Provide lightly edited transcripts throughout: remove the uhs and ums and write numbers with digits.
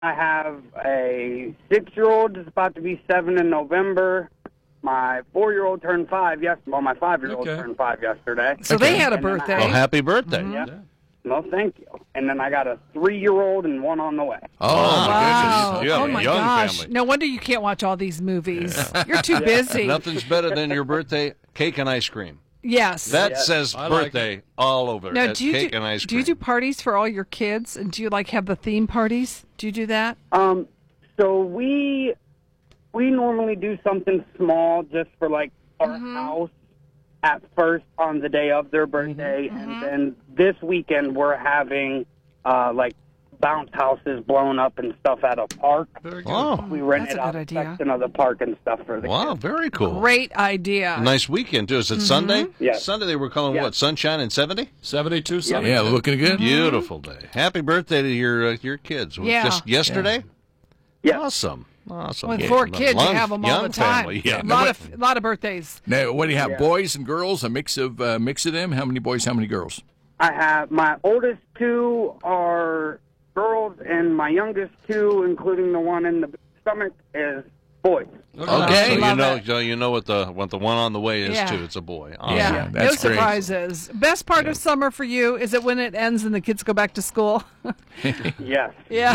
I have a 6-year-old that's about to be 7 in November. My 4-year-old turned 5 yesterday. Well, my 5-year-old turned 5 yesterday. So they had a birthday. Well, happy birthday. Mm-hmm. Yeah. No, thank you. And then I got a 3-year-old and one on the way. Oh, wow. my goodness. You have a young gosh. family. No wonder you can't watch all these movies. You're too busy. Nothing's better than your birthday cake and ice cream. Yes. That says birthday all over. Now, Cake and ice cream. Do you do parties for all your kids? And do you have the theme parties? Do you do that? So we normally do something small just for our house at first on the day of their birthday, and then this weekend we're having bounce houses blown up and stuff at a park. Very good. Oh, we rented out a section of the park and stuff for the kids. Very cool. Great idea. A nice weekend, too. Is it Sunday? Yes. Sunday they were calling what? Sunshine and 70? 72 Sunday. Yeah, looking good. Beautiful day. Happy birthday to your kids. Yeah. Just yesterday? Yeah. Awesome. With 4 kids, you have them all the time. Family. Yeah. A lot of birthdays. Now, what do you have? Boys and girls? A mix of them? How many boys? How many girls? I have my oldest 2 are girls, and my youngest 2, including the one in the stomach, is boys. Okay, so you know what the one on the way is too. It's a boy. Awesome. Yeah, no surprises. Great. Best part of summer for you is it when it ends and the kids go back to school. Yes. Yeah.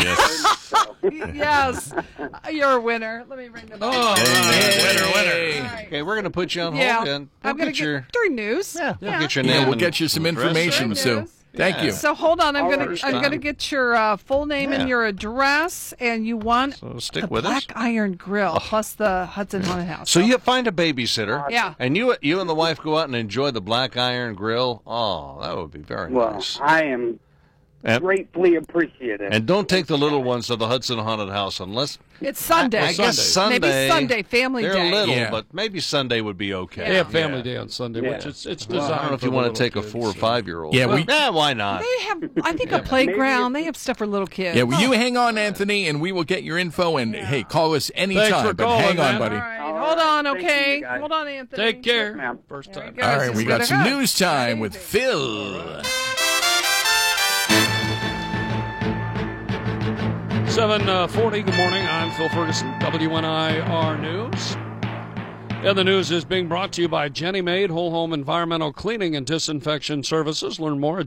Yes. You're a winner. Let me ring the bell. Winner. Right. Okay, we're going to put you on hold and I'm going to get during news. Get your name. We'll get you some information. So. Thank you. So hold on, I'm gonna get your full name and your address, and you want stick with Black Iron Grill plus the Hudson Haunted House. So you find a babysitter, yeah, and you and the wife go out and enjoy the Black Iron Grill. Oh, that would be very nice. I am gratefully appreciative. And don't take the little ones to the Hudson Haunted House unless it's Sunday. I guess Sunday. Maybe Sunday, family they're day. They're little, but maybe Sunday would be okay. They have family day on Sunday, which it's designed. I don't know if you want to take a 4 or 5-year-old. Yeah, why not? They have, I think, a playground. They have stuff for little kids. Yeah, well, you hang on, Anthony, and we will get your info. And hey, call us anytime. Thanks for calling, hang on, man. buddy. All right, hold on, okay? Hold on, Anthony. Take care. First time. All right, we got some news time with Phil. 7:40. Good morning. I'm Phil Ferguson, WNIR News. And the news is being brought to you by Jenny Maid Whole Home Environmental Cleaning and Disinfection Services. Learn more at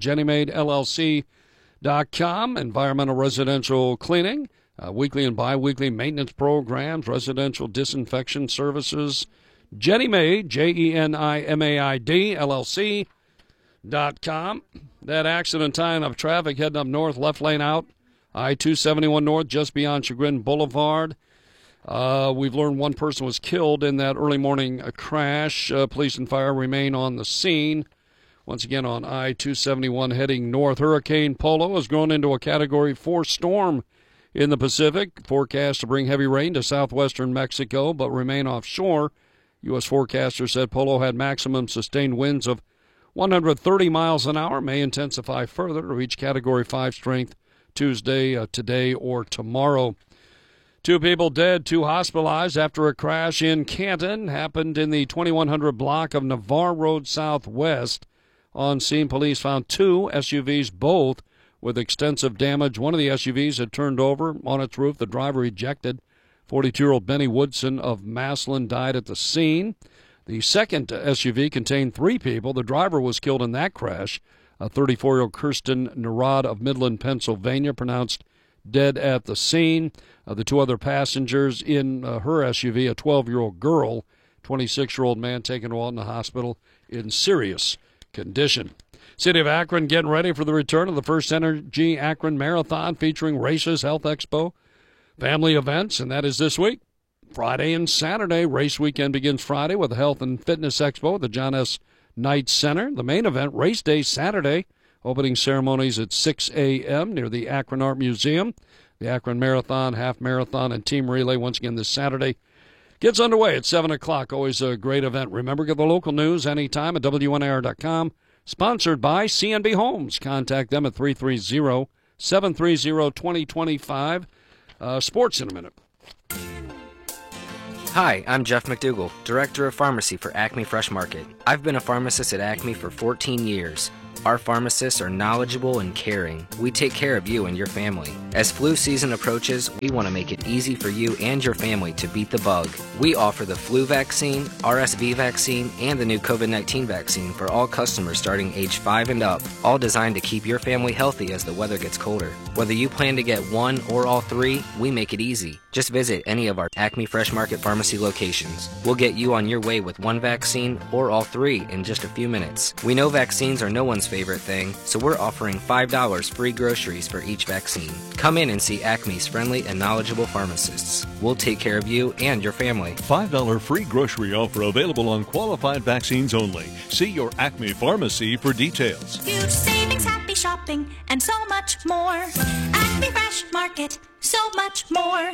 jennymaidllc.com. Environmental residential cleaning, weekly and bi-weekly maintenance programs, residential disinfection services. Jenny Maid, JENIMAID, LLC.com. That accident tying up traffic heading up north, left lane out. I-271 North, just beyond Chagrin Boulevard. We've learned one person was killed in that early morning crash. Police and fire remain on the scene. Once again, on I-271 heading north, Hurricane Polo has grown into a Category 4 storm in the Pacific. Forecast to bring heavy rain to southwestern Mexico, but remain offshore. U.S. forecasters said Polo had maximum sustained winds of 130 miles an hour, may intensify further to reach Category 5 strength Tuesday, today, or tomorrow. 2 people dead, 2 hospitalized after a crash in Canton. Happened in the 2100 block of Navarre Road Southwest. On scene, police found 2 SUVs, both with extensive damage. One of the SUVs had turned over on its roof. The driver ejected. 42-year-old Benny Woodson of Massillon died at the scene. The second SUV contained 3 people. The driver was killed in that crash. A 34-year-old Kirsten Narad of Midland, Pennsylvania, pronounced dead at the scene. The 2 other passengers in her SUV, a 12-year-old girl, 26-year-old man taken to Alton Hospital in serious condition. City of Akron getting ready for the return of the First Energy Akron Marathon featuring races, health expo, family events, and that is this week. Friday and Saturday. Race weekend begins Friday with the Health and Fitness Expo at the John S. Knight Center. The main event, race day Saturday. Opening ceremonies at 6 a.m. near the Akron Art Museum. The Akron Marathon, Half Marathon, and Team Relay once again this Saturday gets underway at 7 o'clock. Always a great event. Remember, get the local news anytime at WNIR.com. Sponsored by CNB Homes. Contact them at 330-730-2025. Sports in a minute. Hi, I'm Jeff McDougall, Director of Pharmacy for Acme Fresh Market. I've been a pharmacist at Acme for 14 years. Our pharmacists are knowledgeable and caring. We take care of you and your family. As flu season approaches, we want to make it easy for you and your family to beat the bug. We offer the flu vaccine, RSV vaccine, and the new COVID-19 vaccine for all customers starting age 5 and up, all designed to keep your family healthy as the weather gets colder. Whether you plan to get one or all three, we make it easy. Just visit any of our Acme Fresh Market Pharmacy locations. We'll get you on your way with one vaccine or all three in just a few minutes. We know vaccines are no one's favorite thing, so we're offering $5 free groceries for each vaccine. Come in and see Acme's friendly and knowledgeable pharmacists. We'll take care of you and your family. $5 free grocery offer available on qualified vaccines only. See your Acme pharmacy for details. Huge savings, happy shopping, and so much more. Acme Fresh Market, so much more.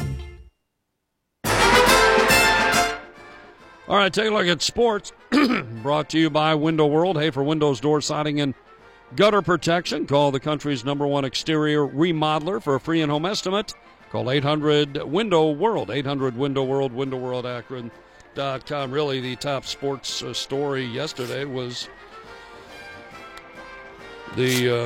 All right, take a look at sports. Brought to you by Window World. Hey, for windows, door siding, and gutter protection, call the country's #1 exterior remodeler for a free and home estimate. Call 800-WINDOW-WORLD, 800-WINDOW-WORLD, windowworldakron.com. Really, the top sports story yesterday was the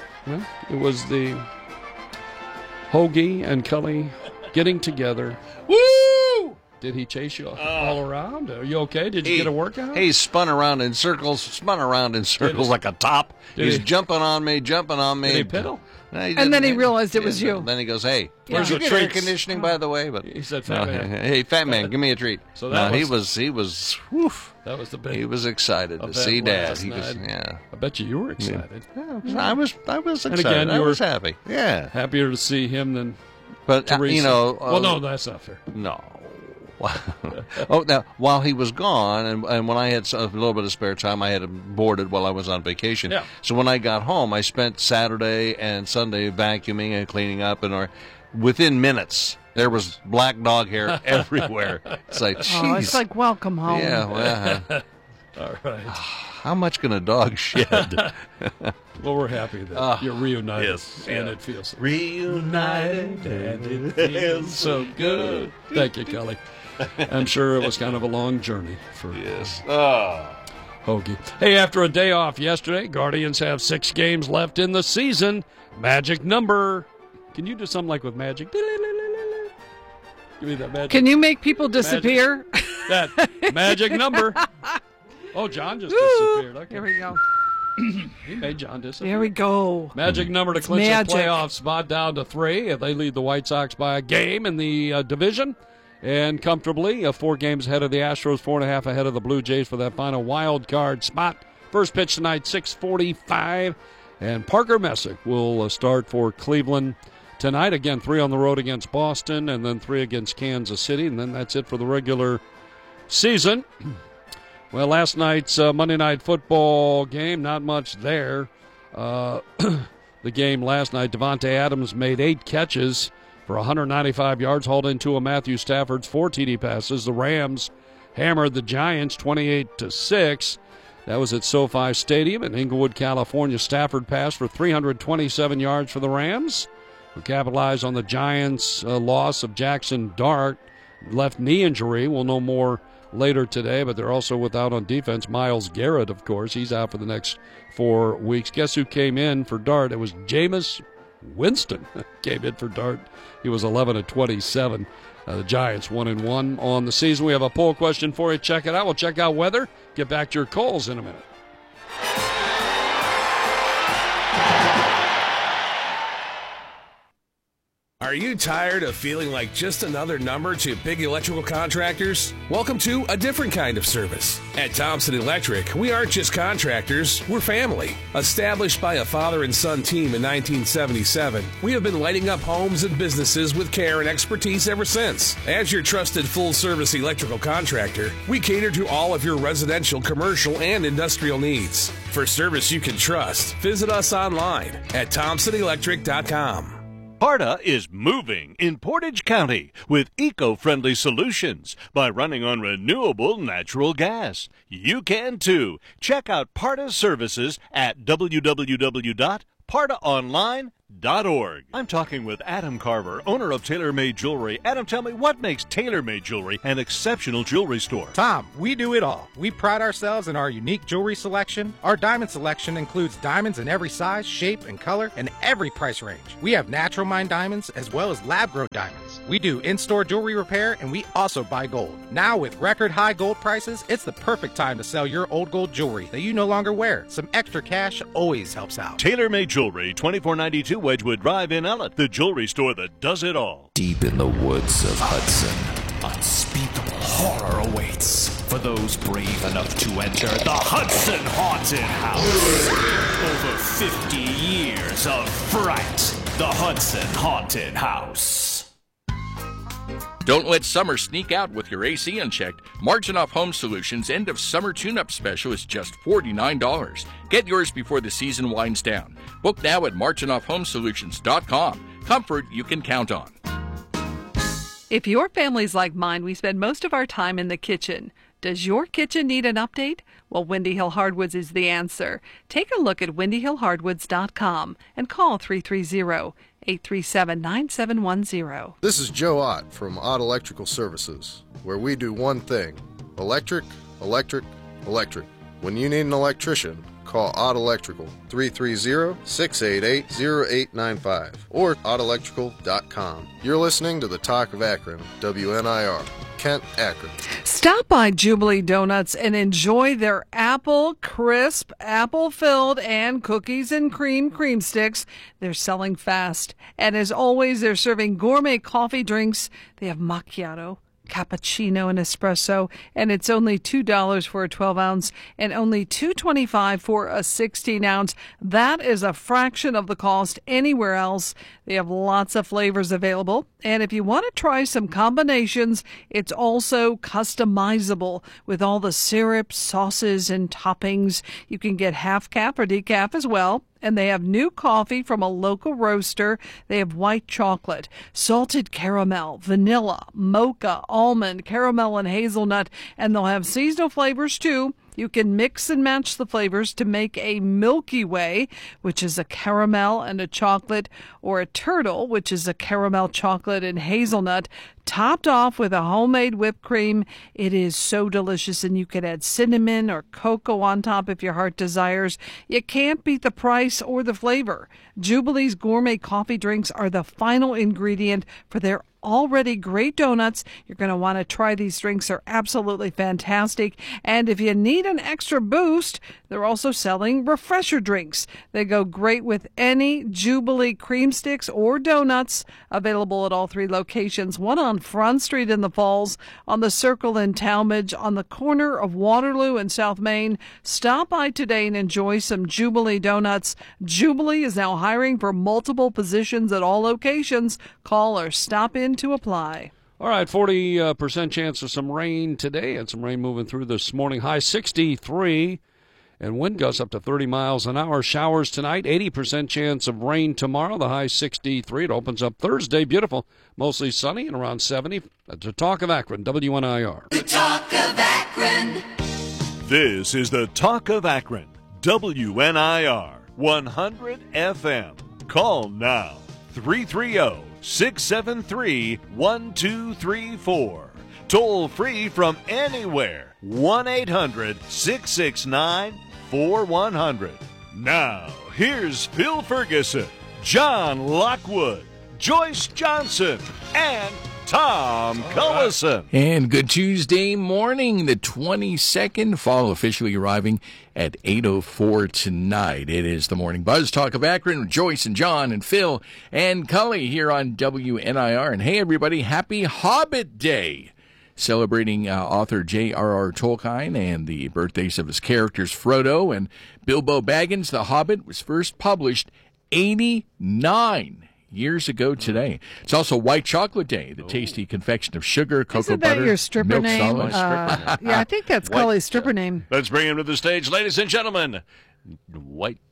Hoagie and Cully getting together. Woo! Did he chase you all around? Are you okay? Did you get a workout? He spun around in circles like a top. He's jumping on me. Did he piddle? No, and then he realized it was you. Then he goes, "Hey, Where's did the you get air treats? conditioning, by the way?" But He said, "Fat man." Hey, fat man, give me a treat. So that he was. Whew, That was the big. he was excited to event see Dad. last He was, night. yeah. I bet you were excited. I was excited. again, I you was were- happy. Yeah, Happier to see him than but Teresa. Well, no, that's not fair. No. Oh, now while he was gone, and when I had a little bit of spare time, I had boarded while I was on vacation. Yeah. So when I got home, I spent Saturday and Sunday vacuuming and cleaning up, and within minutes there was black dog hair everywhere. It's like, Oh, jeez. it's like welcome home. Yeah. Well, All right. how much can a dog shed? Well, we're happy that you're reunited, yes, and yeah. it feels Reunited, and it feels so good. Thank you, Kelly. I'm sure it was kind of a long journey for Yes. Hoagie. Hey, after a day off yesterday, Guardians have 6 games left in the season. Magic number. Can you do something like with magic? Give me that magic. Can you make people disappear? That magic number. Oh, John just disappeared. Okay. Here we go. He made John disappear. Here we go. Magic number to clinch magic. a playoff spot down to 3. They lead the White Sox by a game in the division. And comfortably, 4 games ahead of the Astros, 4.5 ahead of the Blue Jays for that final wild card spot. First pitch tonight, 6:45. And Parker Messick will start for Cleveland tonight. Again, 3 on the road against Boston, and then 3 against Kansas City. And then that's it for the regular season. Well, last night's Monday Night Football game, not much there. The game last night, Devontae Adams made 8 catches for 195 yards, hauled into a Matthew Stafford's 4 TD passes. The Rams hammered the Giants 28-6. That was at SoFi Stadium in Inglewood, California. Stafford passed for 327 yards for the Rams, who capitalized on the Giants' loss of Jackson Dart. Left knee injury. We'll know more later today, but they're also without on defense Myles Garrett, of course. He's out for the next 4 weeks. Guess who came in for Dart? It was Jameis Winston came in for Dart. He was 11-27. The Giants 1-1 on the season. We have a poll question for you. Check it out. We'll check out weather. Get back to your calls in a minute. Are you tired of feeling like just another number to big electrical contractors? Welcome to a different kind of service. At Thompson Electric, we aren't just contractors, we're family. Established by a father and son team in 1977, we have been lighting up homes and businesses with care and expertise ever since. As your trusted full-service electrical contractor, we cater to all of your residential, commercial, and industrial needs. For service you can trust, visit us online at thompsonelectric.com. PARTA is moving in Portage County with eco-friendly solutions by running on renewable natural gas. You can too. Check out PARTA's services at www.partaonline.com. I'm talking with Adam Carver, owner of TaylorMade Jewelry. Adam, tell me, what makes TaylorMade Jewelry an exceptional jewelry store? Tom, we do it all. We pride ourselves in our unique jewelry selection. Our diamond selection includes diamonds in every size, shape, and color, and every price range. We have natural mined diamonds as well as lab-grown diamonds. We do in-store jewelry repair, and we also buy gold. Now, with record high gold prices, it's the perfect time to sell your old gold jewelry that you no longer wear. Some extra cash always helps out. TaylorMade Jewelry, 2492 Wedgwood Drive in Ellett, the jewelry store that does it all. Deep in the woods of Hudson, unspeakable horror awaits for those brave enough to enter the Hudson Haunted House. Over 50 years of fright. The Hudson Haunted House. Don't let summer sneak out with your AC unchecked. Marginoff Home Solutions' end of summer tune-up special is just $49. Get yours before the season winds down. Book now at marginoffhomesolutions.com. Comfort you can count on. If your family's like mine, we spend most of our time in the kitchen. Does your kitchen need an update? Well, Windy Hill Hardwoods is the answer. Take a look at windyhillhardwoods.com and call 330-837-9710. This is Joe Ott from Ott Electrical Services, where we do one thing: electric, electric, electric. When you need an electrician, call Ott Electrical, 330-688-0895, or ottelectrical.com. You're listening to the Talk of Akron, WNIR, Kent, Akron. Stop by Jubilee Donuts and enjoy their apple crisp, apple-filled, and cookies and cream sticks. They're selling fast. And as always, they're serving gourmet coffee drinks. They have macchiato, cappuccino, and espresso, and it's only $2 for a 12-ounce and only $2.25 for a 16-ounce. That is a fraction of the cost anywhere else. They have lots of flavors available, and if you want to try some combinations, it's also customizable with all the syrups, sauces, and toppings. You can get half cap or decaf as well. And they have new coffee from a local roaster. They have white chocolate, salted caramel, vanilla, mocha, almond, caramel, and hazelnut. And they'll have seasonal flavors too. You can mix and match the flavors to make a Milky Way, which is a caramel and a chocolate, or a turtle, which is a caramel, chocolate, and hazelnut, topped off with a homemade whipped cream. It is so delicious, and you can add cinnamon or cocoa on top if your heart desires. You can't beat the price or the flavor. Jubilee's gourmet coffee drinks are the final ingredient for their already great donuts. You're going to want to try these drinks. They're absolutely fantastic. And if you need an extra boost, they're also selling refresher drinks. They go great with any Jubilee cream sticks or donuts, available at all three locations. One on Front Street in the Falls, on the Circle in Talmadge, on the corner of Waterloo and South Main. Stop by today and enjoy some Jubilee donuts. Jubilee is now hiring for multiple positions at all locations. Call or stop in to apply. All right, 40% chance of some rain today, and some rain moving through this morning. High 63, and wind gusts up to 30 miles an hour. Showers tonight, 80% chance of rain tomorrow. The high 63. It opens up Thursday. Beautiful, mostly sunny and around 70. That's the Talk of Akron, WNIR. The Talk of Akron. This is the Talk of Akron, WNIR 100 FM. Call now, 330-673-1234. Toll free from anywhere, 1-800-669-4100. Now, here's Phil Ferguson, John Lockwood, Joyce Johnson, and Tom Cullison. And good Tuesday morning, the 22nd. Fall officially arriving at 8:04 tonight. It is the Morning Buzz Talk of Akron with Joyce and John and Phil and Cully here on WNIR. And hey, everybody, happy Hobbit Day. Celebrating author J.R.R. Tolkien and the birthdays of his characters Frodo and Bilbo Baggins. The Hobbit was first published 89 years ago today. It's also White Chocolate Day, the tasty confection of sugar, cocoa butter, Isn't that your stripper milk name? solids. Yeah, I think that's Cully's stripper name. Let's bring him to the stage, ladies and gentlemen. White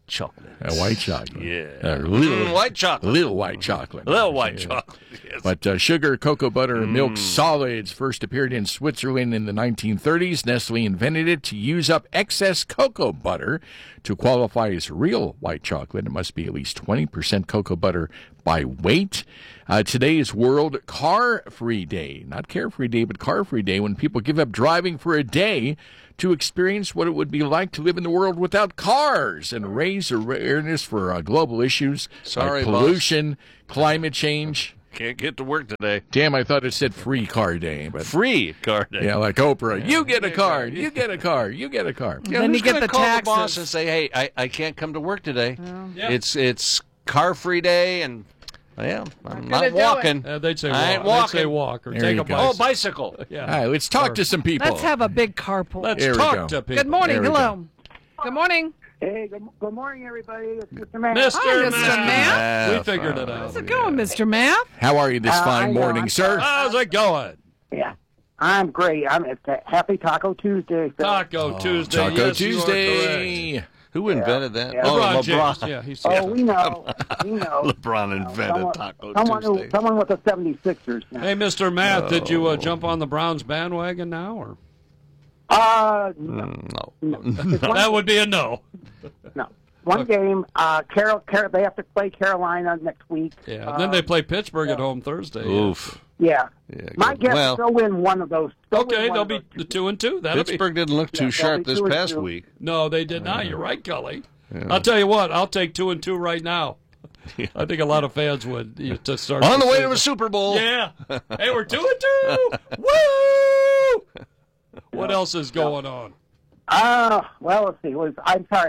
chocolate. White chocolate. Yeah. Little white chocolate. Little white chocolate. Little white chocolate. Yes. But sugar, cocoa butter, and milk solids first appeared in Switzerland in the 1930s. Nestle invented it to use up excess cocoa butter to qualify as real white chocolate. It must be at least 20% cocoa butter by weight. Today is World Car-Free Day. Not Carefree Day, but Car-Free Day, when people give up driving for a day to experience what it would be like to live in the world without cars and raise awareness for global issues like pollution, climate change. Can't get to work today. Damn, I thought it said Free Car Day. But Free Car Day. Yeah, like Oprah. You get a car. You get a car. You get a car. Yeah, Then you get the call taxes. the boss and say, hey, I can't come to work today. It's car-free day, and I'm not walking. They'd say I ain't walk. walking. They'd say walk or There take you a go. bicycle. Oh, bicycle. Yeah. All right, let's talk to some people. Let's have a big carpool. Let's There we talk go. to people. Good morning. There we Hello. Good morning. Hey, good morning, everybody. It's Mr. Matt. Mr. Hi, Mr. Math. Math. We figured it out. How's it going, Mr. Math? How are you this I fine know, morning, I'm sir? How's it going? Yeah, I'm great. It's a happy Taco Tuesday. So. Taco Tuesday. Taco Yes, you are Tuesday. Who invented that? Yeah. Oh, LeBron LeBron. James. Yeah, he Oh, said we know. We know. LeBron invented Taco Tuesday. Someone with the 76ers. Now. Hey, Mr. Math, did you jump on the Browns bandwagon now, or No. that would be a no? No. One game. They have to play Carolina next week. Yeah. And then they play Pittsburgh at home Thursday. Oof. Yeah. My good. guess Well- is they'll win one of those. Okay, they'll be the 2-2. That'll Pittsburgh didn't look too they'll sharp be this 2-2. past week. No, they did not. You're right, Cully. I'll tell you what. I'll take 2-2 right now. I think a lot of fans would to start On the way to season. a Super Bowl. Yeah. Hey, we're 2-2. Woo! What else is going on? Well, let's see. I'm sorry.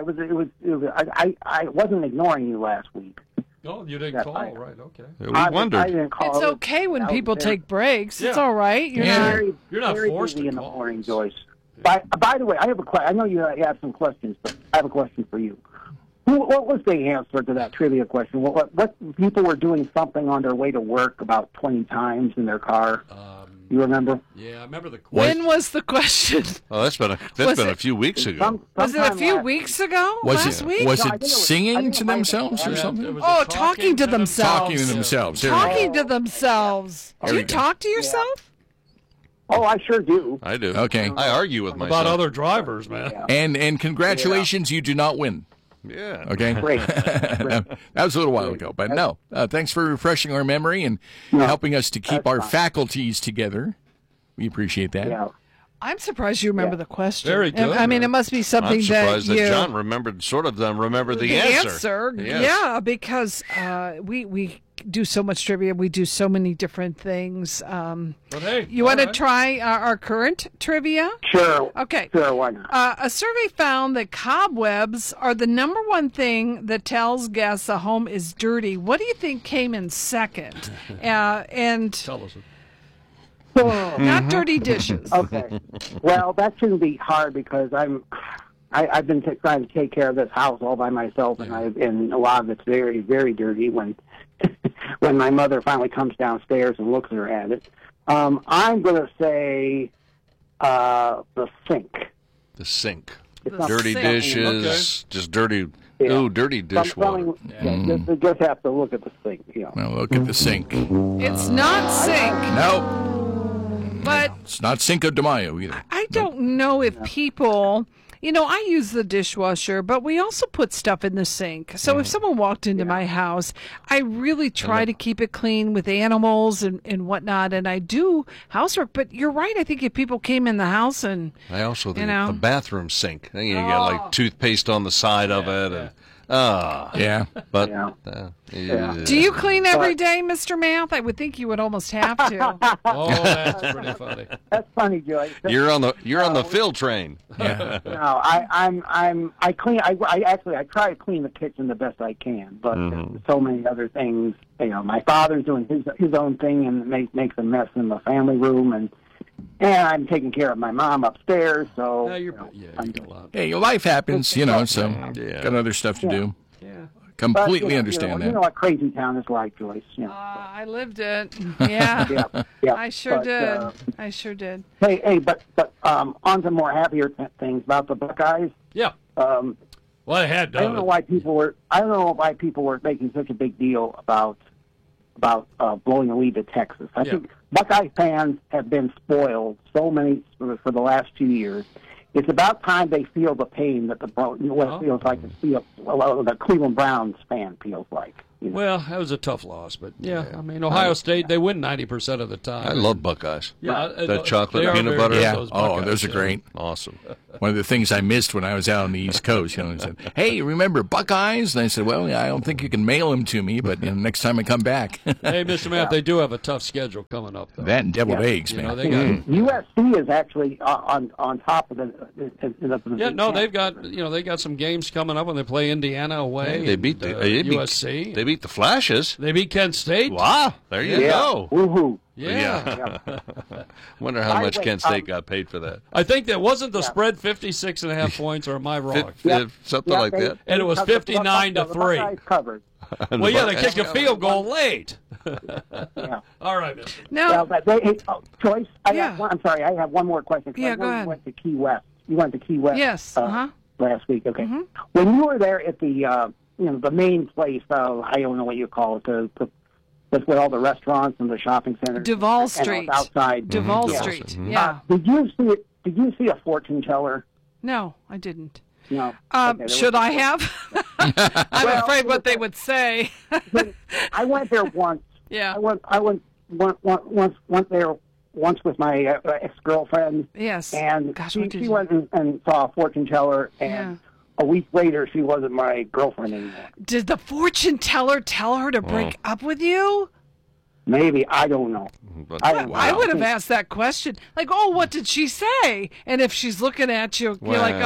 I wasn't ignoring you last week. Oh, you didn't call, right? Okay. We I wondered. didn't call. It's okay when people take breaks. It's Yeah. all right. You're Yeah. not. You're not very forced busy to in the call. morning, Joyce. By the way, I have a question. I know you have some questions, but I have a question for you. What was the answer to that trivia question? What people were doing something on their way to work about 20 times in their car? You remember? Yeah, I remember the When was the question? Oh, that's been a few weeks ago. Was it a few weeks ago? Last week? Was No, I it think singing to themselves or Yeah, something? it was Oh, a talking to themselves. Talking to themselves. There we go. Talking to themselves. Do There you we go. talk to yourself? Oh, I sure do. I do. Okay. I argue with myself. About other drivers, man. And congratulations, you do not win. Yeah. Okay. Great. That was a little while ago, but no. Thanks for refreshing our memory and helping us to keep our faculties together. We appreciate that. Yeah. I'm surprised you remember the question. Very good, I mean, it must be something I'm surprised that you John remembered the answer. Yes. Yeah, because we do so much trivia. We do so many different things. But hey, You want all to right. try our current trivia? Sure. Okay. Sure, why not? A survey found that cobwebs are the number one thing that tells guests a home is dirty. What do you think came in second? And Tell us. not dirty dishes. Okay. Well, that shouldn't be hard because I've been trying to take care of this house all by myself, and a lot of it's very, very dirty. When my mother finally comes downstairs and looks at it, I'm going to say the sink. The sink. It's not Dirty sink. dishes, just dirty. Yeah. Ooh, dirty dishwater. Just have to look at the sink. You know. Well, look at the sink. It's not sink, No, but it's not Cinco de Mayo either. I don't know if people, I use the dishwasher, but we also put stuff in the sink. So if someone walked into my house, I really try to keep it clean with animals and whatnot, and I do housework. But you're right. I think if people came in the house and I also think know. the bathroom sink. I think you got like toothpaste on the side of it, and Yeah. but do you clean every day, Mr. Math? I would think you would almost have to. Oh, that's pretty funny. That's funny, Joyce. You're on the fill train. Yeah. No, I clean. I try to clean the kitchen the best I can, but there's so many other things. My father's doing his own thing and makes a mess in the family room, and I'm taking care of my mom upstairs. So Yeah, you got a lot. Hey, your life happens, so got other stuff to do. Yeah. Completely But, understand You that. know what crazy town is like, Joyce. I lived it. Yeah. Yeah. I sure But, did. I sure did. Hey, but on to more happier things about the Buckeyes. Yeah. Well, they had. I don't know why people were making such a big deal about blowing a lead to Texas. I think Buckeye fans have been spoiled for the last 2 years. It's about time they feel the pain that what it feels like the Cleveland Browns fan feels like. You know? Well, that was a tough loss, but I mean, Ohio State, they win 90% of the time. I love Buckeyes. Yeah, that chocolate peanut butter. Yeah. Those those are great. Awesome. One of the things I missed when I was out on the East Coast, they said, "Hey, remember Buckeyes?" And I said, "Well, I don't think you can mail them to me, but next time I come back." Hey, Mr. Matt, they do have a tough schedule coming up, though. That and deviled eggs, man. They got, USC is actually on top of the. They've got some games coming up when they play Indiana away. They beat USC. They beat the Flashes. They beat Kent State. Wow, there you go. Woohoo! Yeah. Wonder how much Kent State got paid for that. I think that wasn't the spread 56.5 points, or am I wrong? Something like that. And it was 59-3. Covered. Well, they kicked a field goal late. All right, Mr. No. Joyce, I have one more question. Yeah, go ahead. You went to Key West. Yes. Last week. Okay. Mm-hmm. When you were there at the the main place, I don't know what you call it, that's where all the restaurants and the shopping centers. Duval Street. Outside. Duval Street. Yeah. Did you see a fortune teller? No, I didn't. No. Should I have? I'm afraid what they would say. I went there once. Yeah. I went there once with my ex-girlfriend. Yes. And she went and saw a fortune teller, and a week later, she wasn't my girlfriend anymore. Did the fortune teller tell her to break up with you? Maybe. I don't know. I would have asked that question. Like, what did she say? And if she's looking at you, you're like,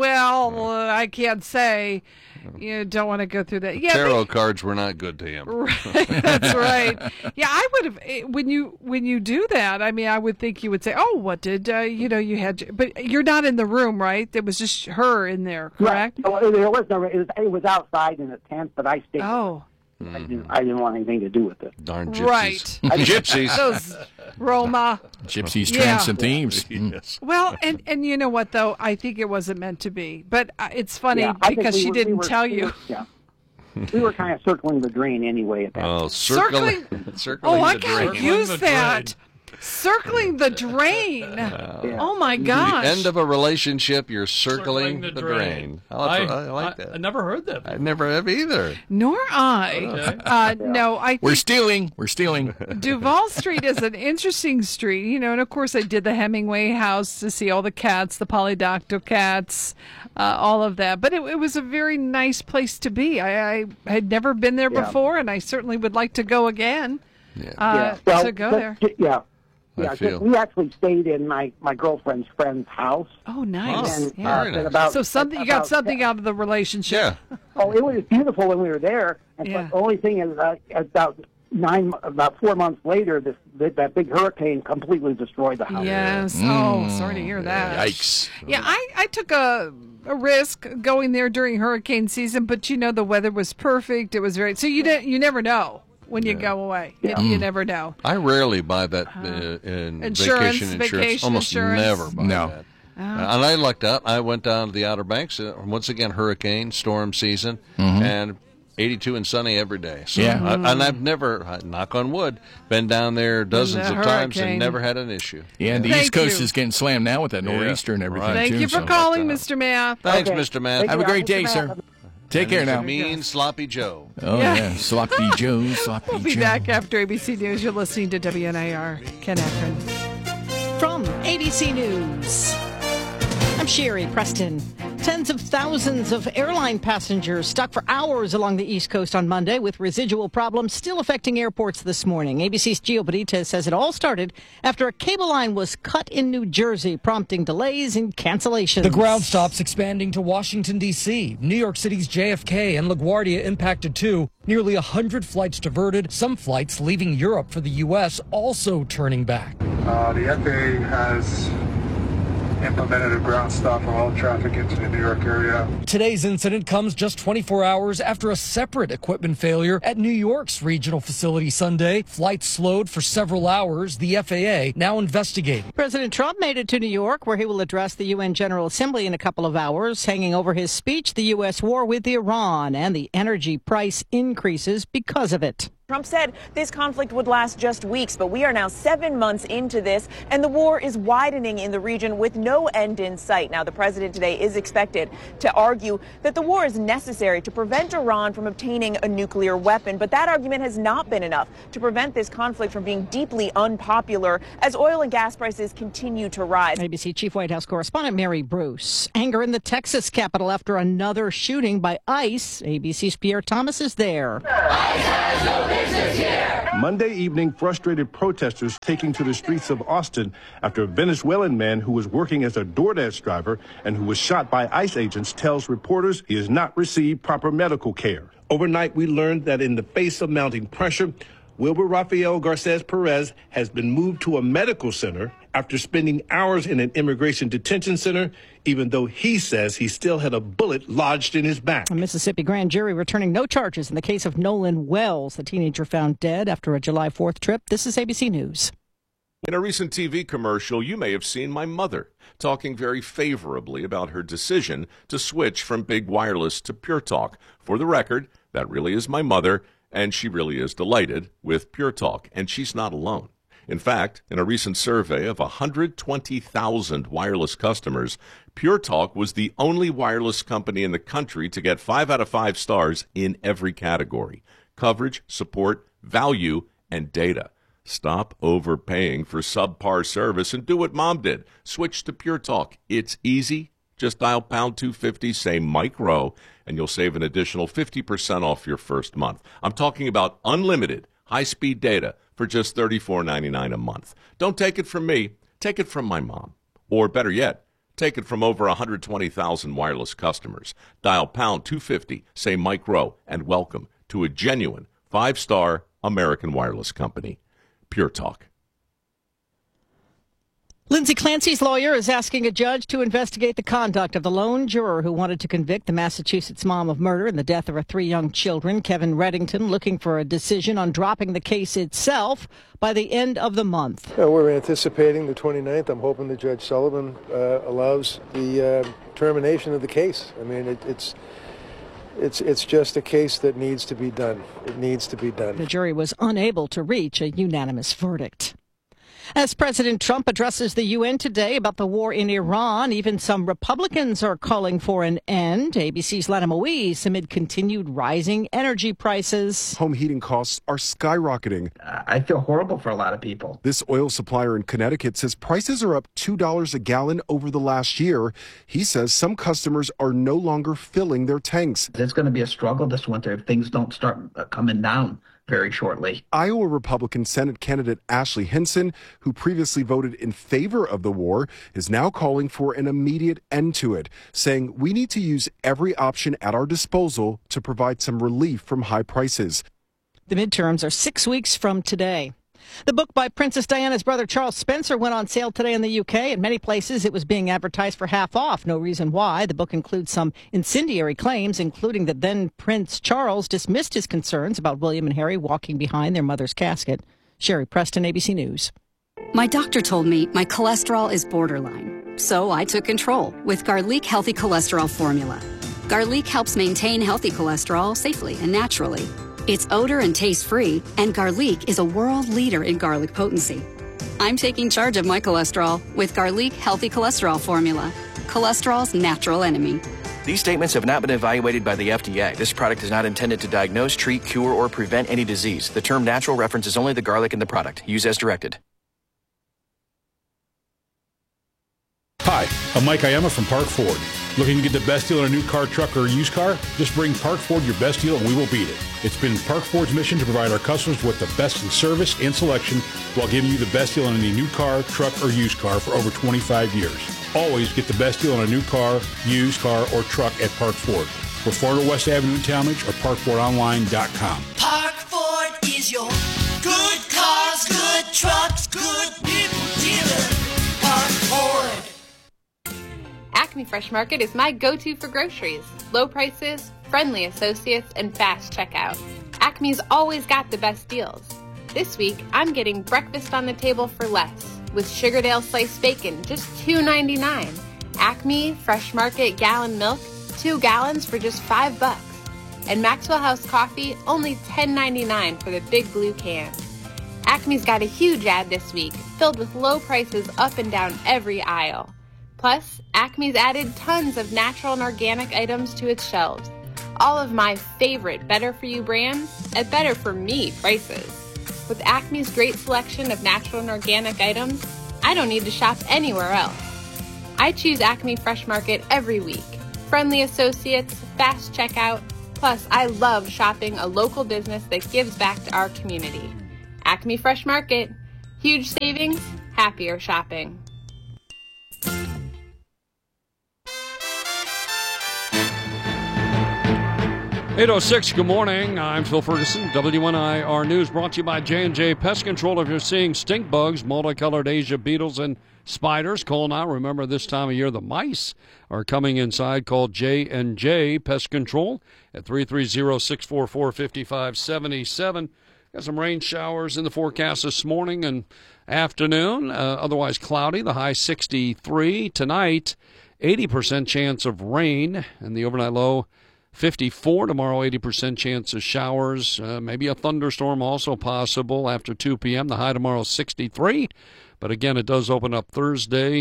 I can't say. You don't want to go through that. Yeah, tarot cards were not good to him. Right, that's right. Yeah, I would have. When you do that, I mean, I would think you would say, what did you had? But you're not in the room, right? It was just her in there, correct? Right. It was outside in a tent, but I stayed. Oh. I didn't want anything to do with it. Darn gypsies. Right. Gypsies. Those Roma. Gypsies, tramps, and thieves. Yes. Well, and you know what, though? I think it wasn't meant to be. But it's funny because she didn't tell you. We were kind of circling the drain anyway at that point. Circling I gotta use that. Circling the drain. Oh, my gosh. The end of a relationship, you're circling the drain. I like that. I never heard that before. I never have either. Nor I. No, I think We're stealing. Duval Street is an interesting street, and of course I did the Hemingway house to see all the cats, the polydactyl cats, all of that. But it was a very nice place to be. I had never been there before, and I certainly would like to go again. To go there. Yeah. Yeah, we actually stayed in my girlfriend's friend's house. Oh, nice. And, nice. So you got something out of the relationship. Yeah. It was beautiful when we were there. And the only thing is, about 4 months later, that big hurricane completely destroyed the house. Yes. Sorry to hear that. Yikes. Yeah, I took a risk going there during hurricane season, but the weather was perfect. It was very. So you never know. When you go away, you never know. I rarely buy that in vacation insurance. Almost never buy that. And I lucked out. I went down to the Outer Banks. Once again, hurricane, storm season, and 82 and sunny every day. So and I've never, knock on wood, been down there dozens of times and never had an issue. Yeah, and the East Coast is getting slammed now with that nor'easter and everything, Thank you for calling, Mr. Math. Thanks, Mr. Math. Have a great day, sir. Take care now. Mean Sloppy Joe. Oh, yeah. Sloppy Joe, Sloppy Joe. We'll be back after ABC News. You're listening to WNIR. Ken Akron. From ABC News, I'm Sherry Preston. Tens of thousands of airline passengers stuck for hours along the East Coast on Monday with residual problems still affecting airports this morning. ABC's Gio Benitez says it all started after a cable line was cut in New Jersey, prompting delays and cancellations. The ground stops expanding to Washington, D.C. New York City's JFK and LaGuardia impacted too. Nearly 100 flights diverted, some flights leaving Europe for the U.S. also turning back. The FAA has implemented a ground stop for all traffic into the New York area. Today's incident comes just 24 hours after a separate equipment failure at New York's regional facility Sunday. Flights slowed for several hours. The FAA now investigating. President Trump made it to New York, where he will address the UN General Assembly in a couple of hours. Hanging over his speech, the U.S. war with Iran and the energy price increases because of it. Trump said this conflict would last just weeks, but we are now 7 months into this, and the war is widening in the region with no end in sight. Now, the president today is expected to argue that the war is necessary to prevent Iran from obtaining a nuclear weapon, but that argument has not been enough to prevent this conflict from being deeply unpopular as oil and gas prices continue to rise. ABC Chief White House correspondent Mary Bruce. Anger in the Texas Capitol after another shooting by ICE. ABC's Pierre Thomas is there. Monday evening, frustrated protesters taking to the streets of Austin after a Venezuelan man who was working as a DoorDash driver and who was shot by ICE agents tells reporters he has not received proper medical care. Overnight, we learned that in the face of mounting pressure, Wilbur Rafael Garces Perez has been moved to a medical center after spending hours in an immigration detention center, even though he says he still had a bullet lodged in his back. A Mississippi grand jury returning no charges in the case of Nolan Wells, the teenager found dead after a July 4th trip. This is ABC News. In a recent TV commercial, you may have seen my mother talking very favorably about her decision to switch from big wireless to Pure Talk. For the record, that really is my mother, and she really is delighted with Pure Talk, and she's not alone. In fact, in a recent survey of 120,000 wireless customers, Pure Talk was the only wireless company in the country to get 5 out of 5 stars in every category: coverage, support, value, and data. Stop overpaying for subpar service and do what Mom did. Switch to Pure Talk. It's easy. Just dial pound 250, say Mike Rowe, and you'll save an additional 50% off your first month. I'm talking about unlimited high-speed data for just $34.99 a month. Don't take it from me. Take it from my mom. Or better yet, take it from over 120,000 wireless customers. Dial pound 250, say Mike Rowe, and welcome to a genuine 5-star American wireless company. Pure Talk. Lindsay Clancy's lawyer is asking a judge to investigate the conduct of the lone juror who wanted to convict the Massachusetts mom of murder and the death of her 3 young children. Kevin Reddington looking for a decision on dropping the case itself by the end of the month. We're anticipating the 29th. I'm hoping that Judge Sullivan allows the termination of the case. I mean, it's just a case that needs to be done. It needs to be done. The jury was unable to reach a unanimous verdict. As President Trump addresses the UN today about the war in Iran, even some Republicans are calling for an end. ABC's Lana Moise amid continued rising energy prices. Home heating costs are skyrocketing. I feel horrible for a lot of people. This oil supplier in Connecticut says prices are up $2 a gallon over the last year. He says some customers are no longer filling their tanks. It's going to be a struggle this winter if things don't start coming down very shortly. Iowa Republican Senate candidate Ashley Hinson, who previously voted in favor of the war, is now calling for an immediate end to it, saying we need to use every option at our disposal to provide some relief from high prices. The midterms are 6 weeks from today. The book by Princess Diana's brother Charles Spencer went on sale today in the UK. In many places, it was being advertised for half off. No reason why. The book includes some incendiary claims, including that then Prince Charles dismissed his concerns about William and Harry walking behind their mother's casket. Sherry Preston, ABC News. My doctor told me my cholesterol is borderline, so I took control with Garlic Healthy Cholesterol Formula. Garlic helps maintain healthy cholesterol safely and naturally. It's odor and taste-free, and Garlic is a world leader in garlic potency. I'm taking charge of my cholesterol with Garlic Healthy Cholesterol Formula, cholesterol's natural enemy. These statements have not been evaluated by the FDA. This product is not intended to diagnose, treat, cure, or prevent any disease. The term natural references only the garlic in the product. Use as directed. Hi, I'm Mike Iama from Park Ford. Looking to get the best deal on a new car, truck, or used car? Just bring Park Ford your best deal and we will beat it. It's been Park Ford's mission to provide our customers with the best in service and selection while giving you the best deal on any new car, truck, or used car for over 25 years. Always get the best deal on a new car, used car, or truck at Park Ford. We're 400 West Avenue in Talmadge or parkfordonline.com. Park Ford is your good cars, good trucks, good people dealer. Park Ford. Acme Fresh Market is my go-to for groceries. Low prices, friendly associates, and fast checkout. Acme's always got the best deals. This week, I'm getting breakfast on the table for less, with Sugardale sliced bacon, just $2.99. Acme Fresh Market gallon milk, 2 gallons for just $5. And Maxwell House coffee, only $10.99 for the big blue can. Acme's got a huge ad this week, filled with low prices up and down every aisle. Plus, Acme's added tons of natural and organic items to its shelves. All of my favorite Better For You brands at Better For Me prices. With Acme's great selection of natural and organic items, I don't need to shop anywhere else. I choose Acme Fresh Market every week. Friendly associates, fast checkout, plus I love shopping a local business that gives back to our community. Acme Fresh Market. Huge savings, happier shopping. 8:06, good morning. I'm Phil Ferguson. WNIR News brought to you by J&J Pest Control. If you're seeing stink bugs, multicolored Asia beetles, and spiders, call now. Remember, this time of year, the mice are coming inside. Call J&J Pest Control at 330-644-5577. Got some rain showers in the forecast this morning and afternoon. Otherwise cloudy, the high 63. Tonight, 80% chance of rain, and the overnight low 54. Tomorrow, 80% chance of showers. Maybe a thunderstorm also possible after 2 p.m. The high tomorrow 63. But again, it does open up Thursday.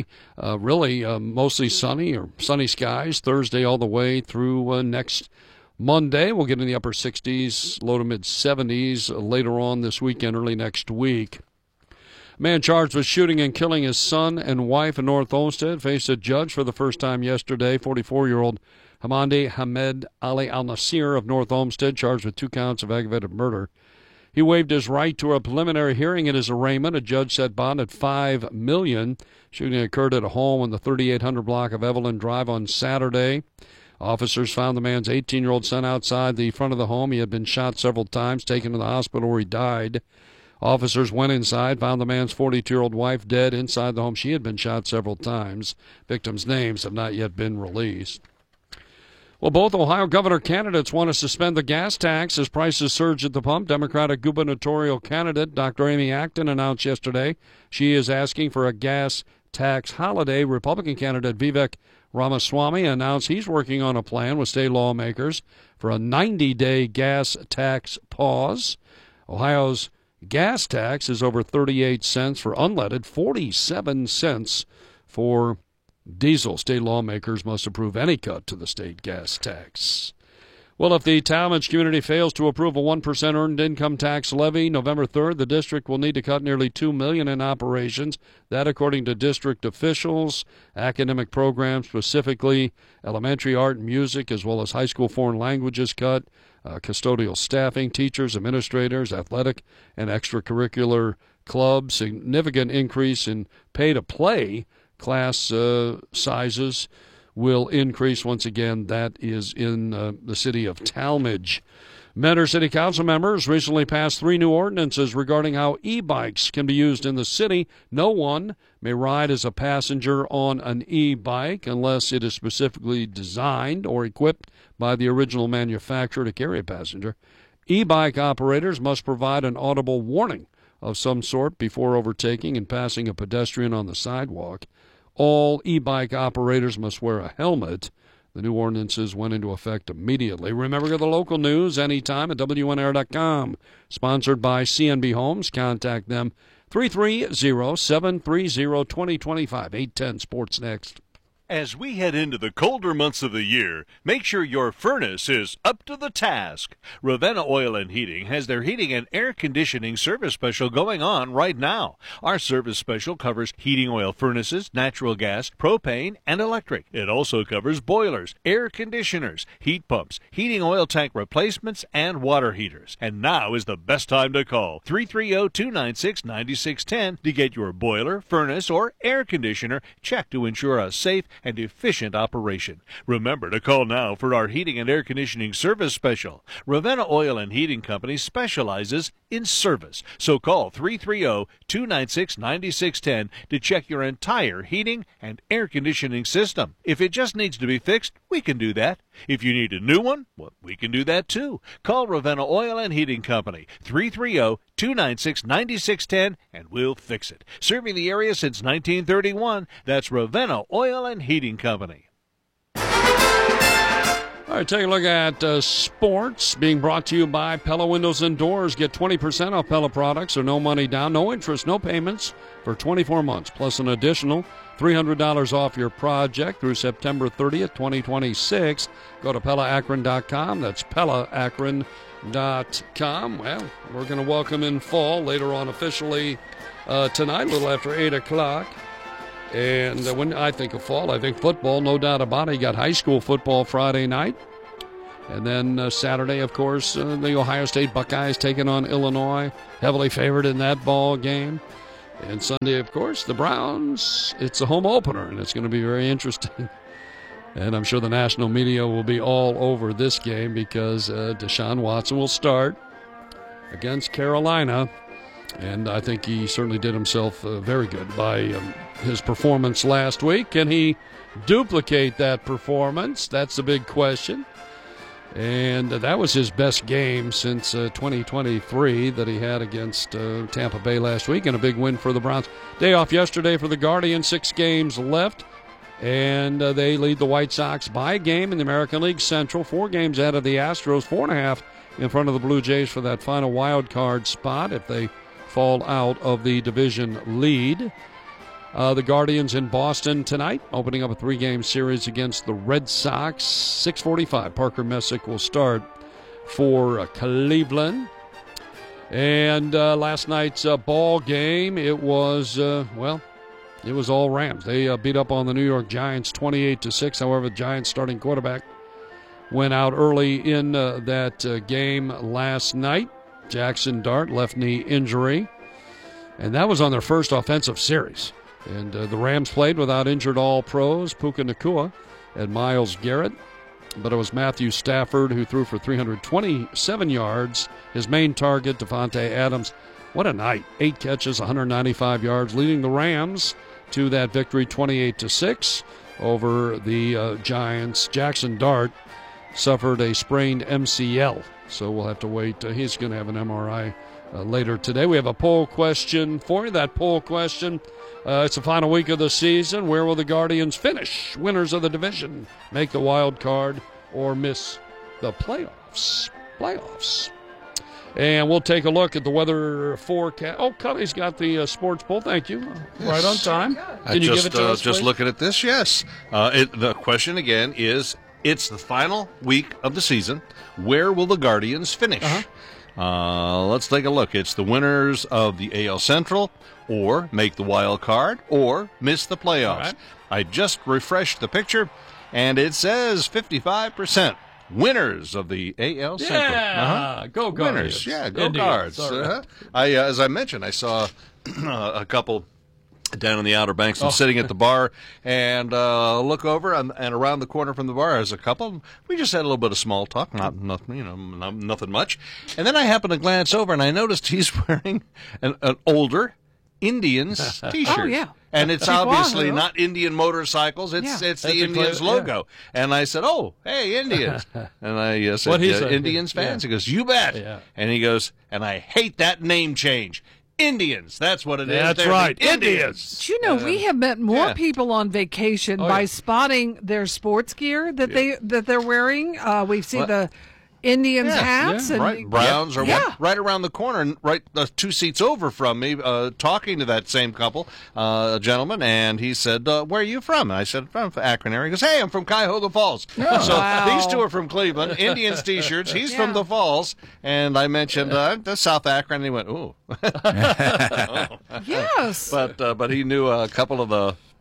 Mostly sunny or sunny skies. Thursday all the way through next Monday. We'll get in the upper 60s, low to mid 70s later on this weekend, early next week. Man charged with shooting and killing his son and wife in North Olmsted faced a judge for the first time yesterday. 44-year-old Hamandi Hamed Ali Al-Nasir of North Olmsted, charged with 2 counts of aggravated murder. He waived his right to a preliminary hearing in his arraignment. A judge set bond at $5 million. Shooting occurred at a home in the 3800 block of Evelyn Drive on Saturday. Officers found the man's 18-year-old son outside the front of the home. He had been shot several times, taken to the hospital where he died. Officers went inside, found the man's 42-year-old wife dead inside the home. She had been shot several times. Victims' names have not yet been released. Well, both Ohio governor candidates want to suspend the gas tax as prices surge at the pump. Democratic gubernatorial candidate Dr. Amy Acton announced yesterday she is asking for a gas tax holiday. Republican candidate Vivek Ramaswamy announced he's working on a plan with state lawmakers for a 90-day gas tax pause. Ohio's gas tax is over 38 cents for unleaded, 47 cents for diesel. State lawmakers must approve any cut to the state gas tax. Well, if the Talmadge community fails to approve a 1% earned income tax levy November 3rd, the district will need to cut nearly $2 million in operations. That, according to district officials. Academic programs, specifically elementary art and music, as well as high school foreign languages cut. Custodial staffing, teachers, administrators, athletic and extracurricular clubs. Significant increase in pay-to-play class sizes will increase once again. That is in the city of Talmadge. Mentor City Council members recently passed 3 new ordinances regarding how e-bikes can be used in the city. No one may ride as a passenger on an e-bike unless it is specifically designed or equipped by the original manufacturer to carry a passenger. E-bike operators must provide an audible warning of some sort before overtaking and passing a pedestrian on the sidewalk. All e-bike operators must wear a helmet. The new ordinances went into effect immediately. Remember, get the local news anytime at WNR.com. Sponsored by CNB Homes. Contact them 330-730-2025. 810 Sports next. As we head into the colder months of the year, make sure your furnace is up to the task. Ravenna Oil and Heating has their heating and air conditioning service special going on right now. Our service special covers heating oil furnaces, natural gas, propane, and electric. It also covers boilers, air conditioners, heat pumps, heating oil tank replacements, and water heaters. And now is the best time to call 330-296-9610 to get your boiler, furnace, or air conditioner checked to ensure a safe and efficient operation. Remember to call now for our heating and air conditioning service special. Ravenna Oil and Heating Company specializes in service. So call 330-296-9610 to check your entire heating and air conditioning system. If it just needs to be fixed, we can do that. If you need a new one, well, we can do that too. Call Ravenna Oil and Heating Company, 330-296-9610, and we'll fix it. Serving the area since 1931, that's Ravenna Oil and Heating Company. All right, take a look at sports being brought to you by Pella Windows and Doors. Get 20% off Pella products or no money down, no interest, no payments for 24 months, plus an additional $300 off your project through September 30th, 2026. Go to PellaAkron.com. That's PellaAkron.com. Well, we're going to welcome in fall later on officially tonight, a little after 8 o'clock. And when I think of fall, I think football, no doubt about it. You got high school football Friday night. And then Saturday, of course, the Ohio State Buckeyes taking on Illinois, heavily favored in that ball game. And Sunday, of course, the Browns. It's a home opener, and it's going to be very interesting. And I'm sure the national media will be all over this game because Deshaun Watson will start against Carolina. And I think he certainly did himself very good by his performance last week. Can he duplicate that performance? That's the big question. And that was his best game since 2023 that he had against Tampa Bay last week, and a big win for the Browns. Day off yesterday for the Guardians, 6 games left, and they lead the White Sox by a game in the American League Central, 4 games ahead of the Astros, 4.5 in front of the Blue Jays for that final wild card spot if they fall out of the division lead. The Guardians in Boston tonight, opening up a 3-game series against the Red Sox. 6:45. Parker Messick will start for Cleveland. And last night's ball game, it was all Rams. They beat up on the New York Giants 28-6. However, the Giants starting quarterback went out early in that game last night. Jackson Dart, left knee injury. And that was on their first offensive series. And the Rams played without injured All-Pros, Puka Nacua and Myles Garrett. But it was Matthew Stafford who threw for 327 yards. His main target, Devontae Adams. What a night. 8 catches, 195 yards, leading the Rams to that victory 28-6 over the Giants. Jackson Dart suffered a sprained MCL, so we'll have to wait. He's going to have an MRI later today. We have a poll question for you. That poll question, it's the final week of the season. Where will the Guardians finish? Winners of the division make the wild card or miss the playoffs? And we'll take a look at the weather forecast. Oh, Cully's got the sports poll. Thank you. Yes. Right on time. Can you give it to us, just looking at this, yes. The question again is, it's the final week of the season. Where will the Guardians finish? Let's take a look. It's the winners of the AL Central, or make the wild card, or miss the playoffs. Right. I just refreshed the picture, and it says 55% winners of the AL Central. Yeah, go Guardians. Winners, yeah, go Guards. As I mentioned, I saw a couple down in the Outer Banks. I'm sitting at the bar and look over, and around the corner from the bar there's a couple. We just had a little bit of small talk, nothing much. And then I happened to glance over, and I noticed he's wearing an older Indians T-shirt. Oh, yeah. And it's obviously not Indian motorcycles. It's the Indians logo. Yeah. And I said, "Oh, hey, Indians!" And I said, "Indians fans." He goes, "You bet." Yeah. And he goes, "And I hate that name change." Indians. That's what it is. That's right. Indians. Do you know, we have met more people on vacation by spotting their sports gear that they're wearing. We see the Indians hats. And right. Browns are right around the corner, right 2 seats over from me, talking to that same couple, a gentleman, and he said, "Where are you from?" And I said, "From Akron area." He goes, "Hey, I'm from Cuyahoga Falls." Oh, so these two are from Cleveland, Indians T-shirts. He's from the Falls, and I mentioned the South Akron, and he went, "Ooh." Yes. But he knew a couple of the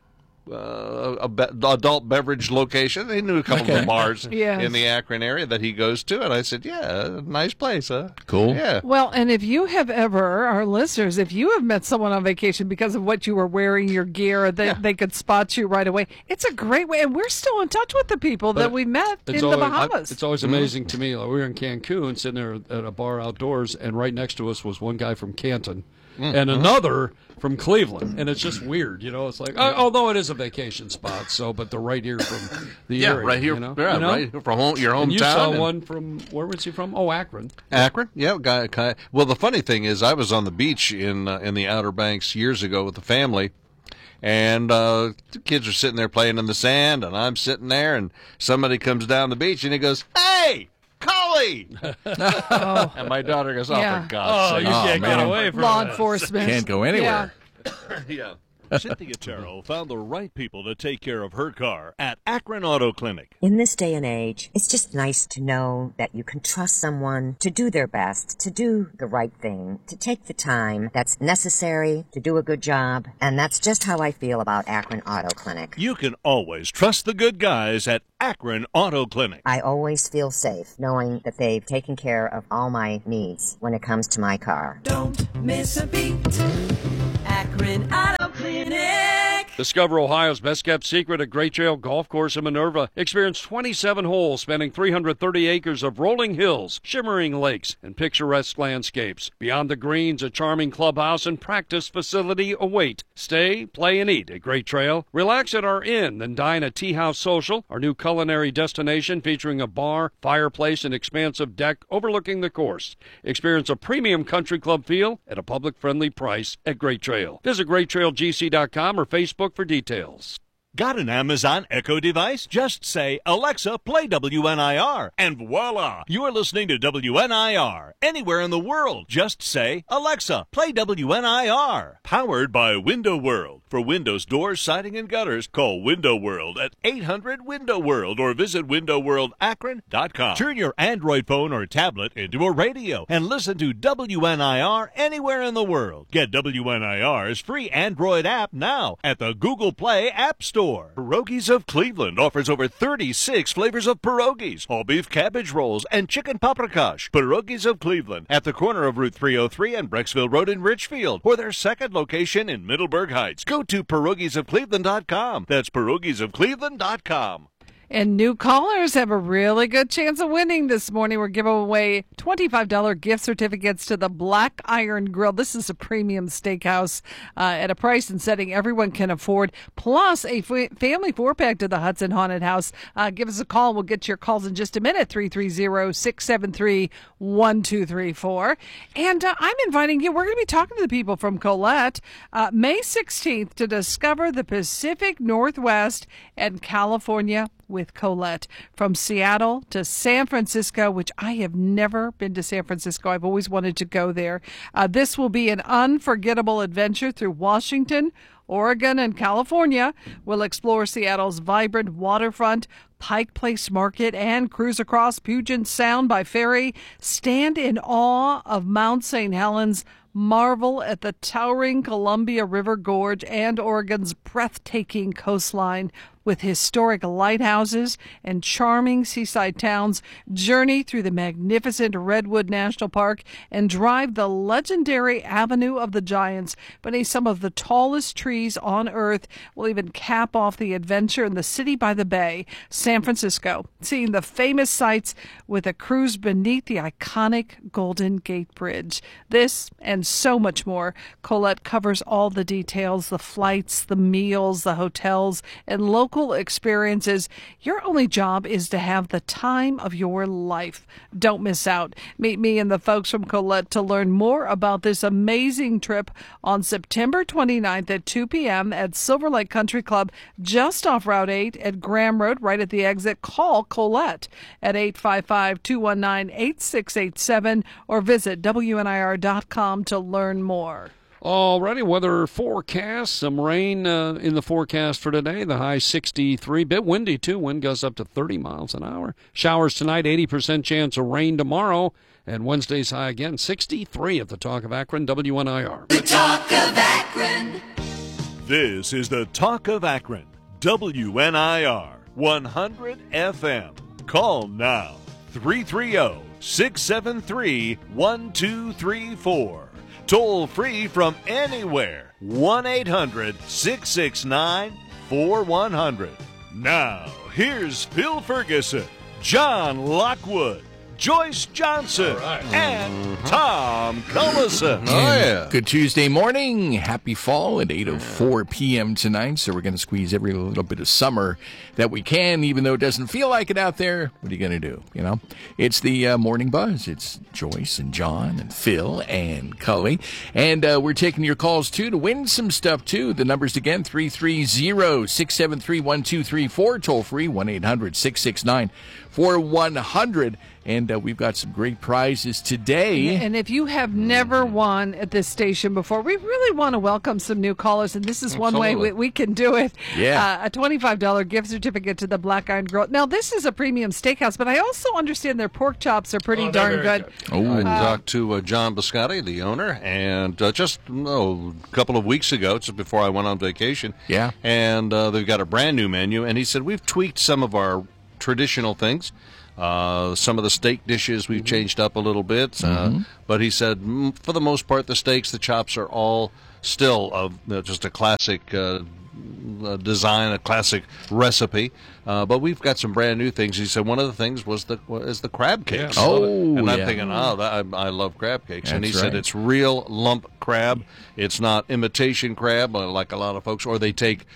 adult beverage location. He knew a couple of the bars in the Akron area that he goes to, and I said, "Yeah, nice place, huh? Cool." Yeah. Well, and if you have ever, our listeners, if you have met someone on vacation because of what you were wearing, your gear, they could spot you right away. It's a great way, and we're still in touch with the people that we met in the Bahamas. It's always amazing to me. Like, we were in Cancun, sitting there at a bar outdoors, and right next to us was one guy from Canton. And another from Cleveland, and it's just weird, It's like, although it is a vacation spot, but they're right here from the area, right here, right from your hometown. And you saw one from where was he from? Oh, Akron. Akron, yeah, guy. Well, the funny thing is, I was on the beach in the Outer Banks years ago with the family. And the kids are sitting there playing in the sand, and I'm sitting there, and somebody comes down the beach, and he goes, "Hey, Cully!" And my daughter goes, "Oh, for God's sake!" You can't get away from law enforcement. Can't go anywhere. Yeah. Cynthia Terrell found the right people to take care of her car at Akron Auto Clinic. In this day and age, it's just nice to know that you can trust someone to do their best, to do the right thing, to take the time that's necessary to do a good job. And that's just how I feel about Akron Auto Clinic. You can always trust the good guys at Akron Auto Clinic. I always feel safe knowing that they've taken care of all my needs when it comes to my car. Don't miss a beat. Akron Auto Clinic. Discover Ohio's best-kept secret at Great Trail Golf Course in Minerva. Experience 27 holes spanning 330 acres of rolling hills, shimmering lakes, and picturesque landscapes. Beyond the greens, a charming clubhouse and practice facility await. Stay, play, and eat at Great Trail. Relax at our inn, then dine at Tea House Social, our new culinary destination featuring a bar, fireplace, and expansive deck overlooking the course. Experience a premium country club feel at a public-friendly price at Great Trail. Visit GreatTrailGC.com or Facebook for details. Got an Amazon Echo device? Just say, "Alexa, play WNIR," and voila! You are listening to WNIR. Anywhere in the world, just say, "Alexa, play WNIR." Powered by Window World. For windows, doors, siding, and gutters, call Window World at 800-WINDOW-WORLD or visit windowworldakron.com. Turn your Android phone or tablet into a radio and listen to WNIR anywhere in the world. Get WNIR's free Android app now at the Google Play App Store. Pierogies of Cleveland offers over 36 flavors of pierogies, all beef cabbage rolls, and chicken paprikash. Pierogies of Cleveland at the corner of Route 303 and Brecksville Road in Richfield, or their second location in Middleburg Heights. Go to pierogiesofcleveland.com. That's pierogiesofcleveland.com. And new callers have a really good chance of winning this morning. We're giving away $25 gift certificates to the Black Iron Grill. This is a premium steakhouse at a price and setting everyone can afford, plus a family 4-pack to the Hudson Haunted House. Give us a call. We'll get your calls in just a minute, 330-673-1234. And I'm inviting you. We're going to be talking to the people from Colette May 16th to discover the Pacific Northwest and California with Colette. From Seattle to San Francisco, which I have never been to San Francisco. I've always wanted to go there. This will be an unforgettable adventure through Washington, Oregon, and California. We'll explore Seattle's vibrant waterfront, Pike Place Market, and cruise across Puget Sound by ferry. Stand in awe of Mount St. Helens, marvel at the towering Columbia River Gorge and Oregon's breathtaking coastline. With historic lighthouses and charming seaside towns, journey through the magnificent Redwood National Park and drive the legendary Avenue of the Giants beneath some of the tallest trees on Earth. We'll even cap off the adventure in the city by the bay, San Francisco, seeing the famous sights with a cruise beneath the iconic Golden Gate Bridge. This and so much more. Colette covers all the details, the flights, the meals, the hotels, and local experiences. Your only job is to have the time of your life. Don't miss out. Meet me and the folks from Colette to learn more about this amazing trip on September 29th at 2 p.m. at Silver Lake Country Club, just off Route 8 at Graham Road, right at the exit. Call Colette at 855-219-8687 or visit WNIR.com to learn more. Alrighty, weather forecast. Some rain in the forecast for today. The high 63. Bit windy, too. Wind gusts up to 30 miles an hour. Showers tonight, 80% chance of rain tomorrow. And Wednesday's high again, 63 at the Talk of Akron, WNIR. The Talk of Akron. This is the Talk of Akron. WNIR 100 FM. Call now. 330-673-1234. Toll free from anywhere. 1-800-669-4100. Now, here's Phil Ferguson, John Lockwood, Joyce Johnson, and Tom Cullison. Oh, yeah. Good Tuesday morning. Happy fall at 8:04 p.m. tonight. So we're going to squeeze every little bit of summer that we can, even though it doesn't feel like it out there. What are you going to do? You know, it's the morning buzz. It's Joyce and John and Phil and Cully. And we're taking your calls, too, to win some stuff, too. The numbers again, 330-673-1234. Toll free, 1-800-669-4100. And we've got some great prizes today. And if you have never won at this station before, we really want to welcome some new callers. And this is one way we can do it. Yeah. A $25 gift certificate to the Black Iron Grill. Now, this is a premium steakhouse, but I also understand their pork chops are pretty darn good. I talked to John Biscotti, the owner, and just a couple of weeks ago, just before I went on vacation. Yeah. And they've got a brand new menu. And he said, we've tweaked some of our traditional things. Some of the steak dishes we've changed up a little bit, but he said for the most part the steaks, the chops are all still just a classic design, a classic recipe. But we've got some brand new things. He said one of the things is the crab cakes. Yeah. And I'm thinking, I love crab cakes. And he said it's real lump crab. It's not imitation crab like a lot of folks, or they take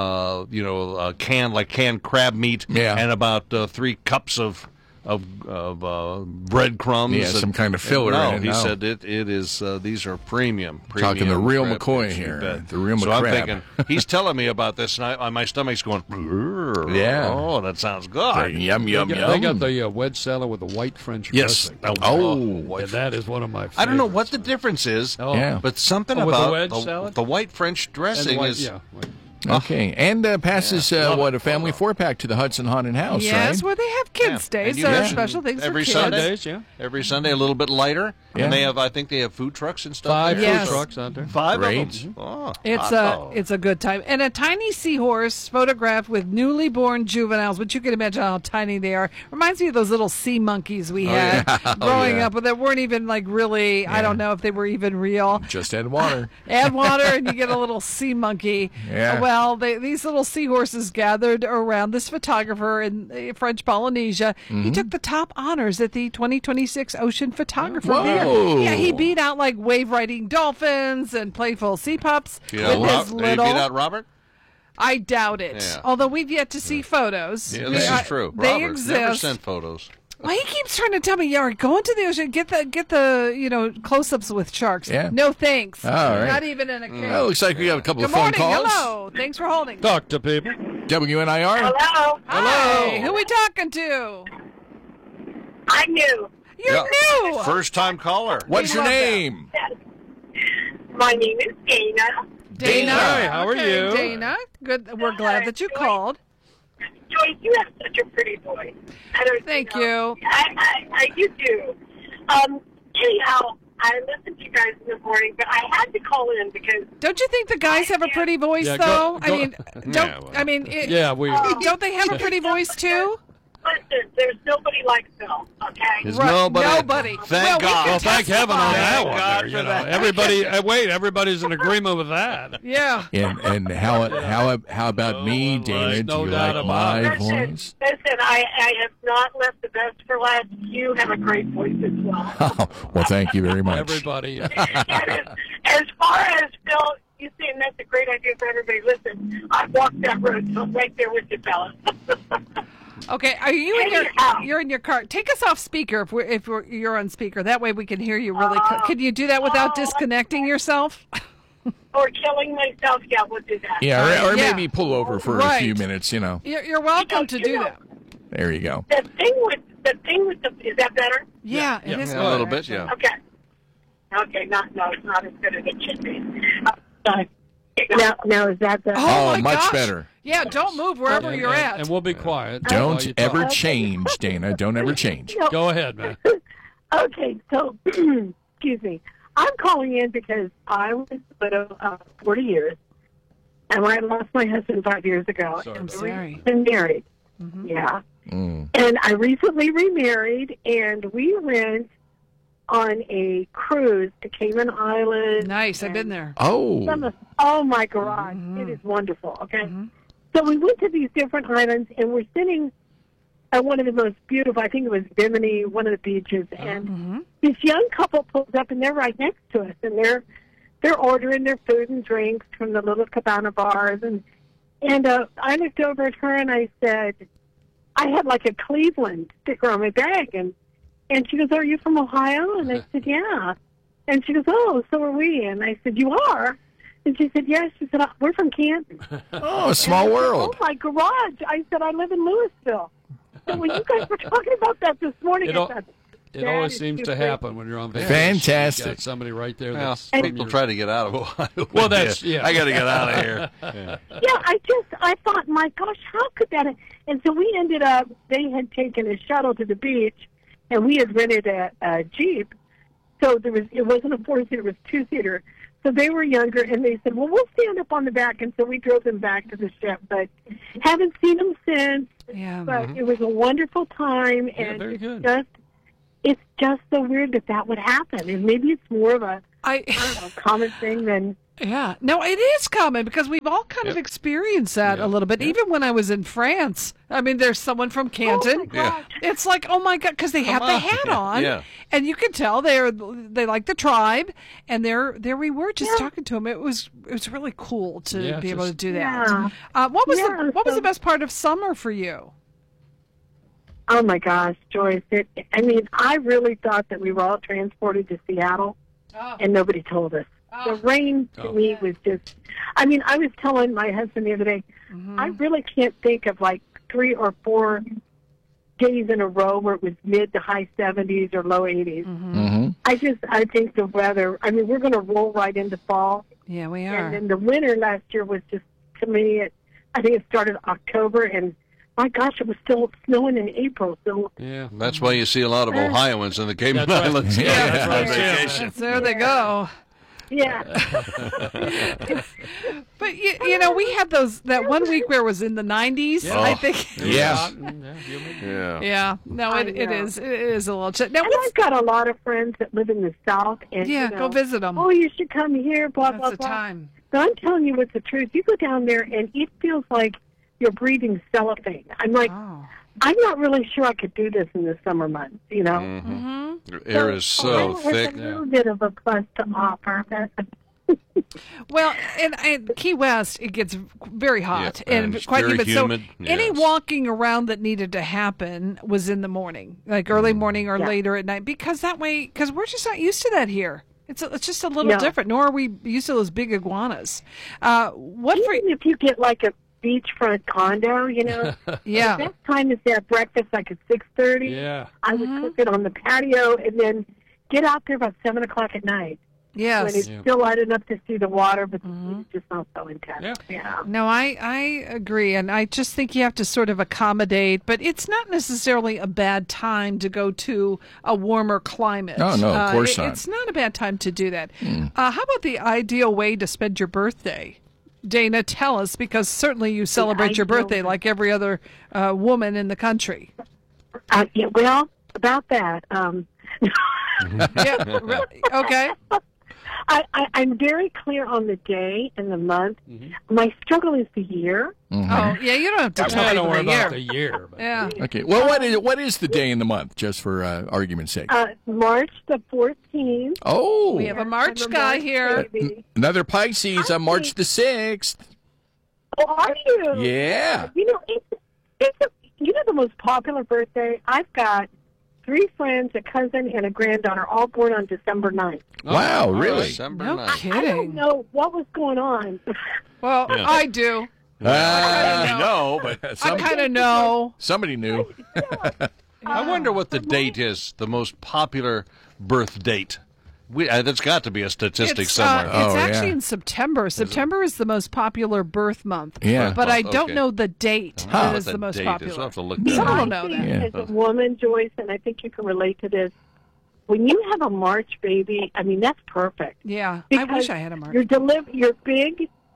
canned crab meat and about 3 cups of breadcrumbs. Yeah, some kind of filler. He said it is. These are premium. Talking the real McCoy here. The real so McCrab. I'm thinking, he's telling me about this, and my stomach's going, yeah. Oh, that sounds good. Yum, yum, yum. They got the wedge salad with the white French dressing. Yes. That is one of my favorites. I don't know what the difference is, but something about the white French dressing is... Yeah. Okay, and passes a family 4-pack to the Hudson Haunted House, right? Yes, where they have kids' days. So special things every for kids. Sundays, Every Sunday, a little bit lighter. Yeah. And I think they have food trucks and stuff. 5 Yes. food trucks out there. 5 Great. of them. Oh, It's a good time. And a tiny seahorse photographed with newly born juveniles, which you can imagine how tiny they are. Reminds me of those little sea monkeys we had growing up, but that weren't even really, I don't know if they were even real. Just add water. Add water and you get a little sea monkey. Yeah. Well, these little seahorses gathered around this photographer in French Polynesia. He took the top honors at the 2026 Ocean Photographer Fair. Yeah, he beat out wave-riding dolphins and playful sea pups with his little... Did he beat out Robert? I doubt it. Yeah. Although we've yet to see photos. Yeah, this is true. They Robert exist. never sent photos. Well, he keeps trying to tell me, go into the ocean, get the close-ups with sharks. Yeah. No thanks. All right. Not even in a cage. Well, looks like we got a couple Good of phone morning. calls. Hello. Thanks for holding. Talk to people. WNIR. Hello. Hi. Who we talking to? I'm new. You're new. First-time caller. What's your name? My name is Dana. Dana. Hi, how are you? Dana. Good. We're glad that you called. Joyce, you have such a pretty voice. Thank you. You do. Anyhow, I listen to you guys in the morning, but I had to call in because... Don't you think the guys have a pretty voice, though? Don't they have a pretty voice, too? Listen, there's nobody like Phil, okay? There's nobody. Thank God. Well, thank heaven on that Thank one. God There, for that. Everybody, everybody's in agreement with that. Yeah. And how about me, Dana? Do you like my voice? Listen, I have not left the best for last. You have a great voice as well. Well, thank you very much. Everybody. As far as Phil, you saying that's a great idea for everybody. Listen, I've walked that road, so I'm right there with you, fellas. Okay, are you you're in your car? Take us off speaker if you're on speaker. That way we can hear you really. Can you do that without disconnecting yourself? Or killing myself? Yeah, we'll do that. Yeah, or maybe pull over for a few minutes. You're welcome to do that. There you go. The thing with the is that better? Yeah, it is a little bit. Yeah. Okay. It's not as good as it should be. Now is that better? Oh my much gosh. better. Yeah, don't move wherever you're at. And we'll be quiet. Don't ever change, Dana. Don't ever change. Go ahead, man. Okay, so, excuse me. I'm calling in because I was a widow 40 years, And I lost my husband 5 years ago. I'm sorry. Been married. Mm-hmm. Yeah. And I recently remarried, and we went on a cruise to Cayman Islands. Nice. I've been there. Oh. My gosh. It is wonderful. Okay. So we went to these different islands, and we're sitting at one of the most beautiful, I think it was Bimini, one of the beaches, and this young couple pulls up, and they're right next to us, and they're ordering their food and drinks from the little cabana bars, and I looked over at her, and I said, I had like a Cleveland sticker on my bag, and she goes, are you from Ohio? And I said, yeah. And she goes, oh, so are we. And I said, you are? And she said, yes. She said, we're from Canton. Oh, a small world. Oh, my garage. I said, I live in Louisville. So when you guys were talking about that this morning, it always seems to happen when you're on vacation. Fantastic. You got somebody right there. Well, people try to get out of Ohio. Well, I got to get out of here. I thought, my gosh, how could that? And so we ended up, they had taken a shuttle to the beach, and we had rented a Jeep. So it wasn't a 4-seater, it was 2-seater. So they were younger, and they said, well, we'll stand up on the back. And so we drove them back to the ship, but haven't seen them since. Yeah. But it was a wonderful time, and it's just so weird that would happen. And maybe it's more of a common thing than... Yeah. No, it is common because we've all kind of experienced that a little bit. Even when I was in France, I mean, there's someone from Canton. It's like, oh my God, because they have the hat on, and you can tell they like the tribe, and there we were just talking to them. It was really cool to be able to do that. What was the best part of summer for you? Oh my gosh, Joyce! I really thought that we were all transported to Seattle, and nobody told us. The rain to me was just, I was telling my husband the other day, I really can't think of like 3 or 4 days in a row where it was mid to high 70s or low 80s. I think the weather, we're going to roll right into fall. Yeah, we are. And then the winter last year was just, to me, I think it started October, and my gosh, it was still snowing in April. So that's why you see a lot of Ohioans in the Cayman Islands. Vacation. There they go. Yeah. But, we had that 1 week where it was in the 90s, I think. Yeah. No, it is a little chilly. Now, I've got a lot of friends that live in the South. And, go visit them. Oh, you should come here, blah, blah, blah. That's the time. But I'm telling you what's the truth. You go down there, and it feels like you're breathing cellophane. I'm like, I'm not really sure I could do this in the summer months, The air is so thick. It's a little bit of a plus to offer. Well, and Key West, it gets very hot and quite very humid. So any walking around that needed to happen was in the morning, like early morning or later at night, because we're just not used to that here. It's just a little different, nor are we used to those big iguanas. If you get like a beachfront condo, the best time is to have breakfast like at 6:30. Yeah. I would cook it on the patio and then get out there about 7 o'clock at night. Yes. When it's still light enough to see the water, but it's just not so intense. Yeah. No, I agree, and I just think you have to sort of accommodate, but it's not necessarily a bad time to go to a warmer climate. Oh, no, of course not. It's not a bad time to do that. How about the ideal way to spend your birthday? Dana, tell us, because certainly you celebrate your birthday like every other woman in the country. Well, about that. Okay. I'm very clear on the day and the month. My struggle is the year. Oh, yeah, you don't have to tell me the year. Yeah. Okay. Well, what is the day in the month, just for argument's sake? March the 14th. Oh. We have a March guy here. Another Pisces on March the 6th. Oh, are you? Yeah. It's the most popular birthday. I've got 3 friends, a cousin, and a granddaughter, all born on December 9th. Wow, really? December No 9th. kidding. I don't know what was going on. Well, I do. No, but I kind of know. Somebody knew. I wonder what the date is, the most popular birth date. That's got to be a statistic somewhere. It's actually in September. September is the most popular birth month. Yeah. But I don't know the date that is the most popular. I'll have to look that I up. don't know that. As a woman, Joyce, and I think you can relate to this, when you have a March baby, that's perfect. Yeah, Because I wish I had a March. You're big,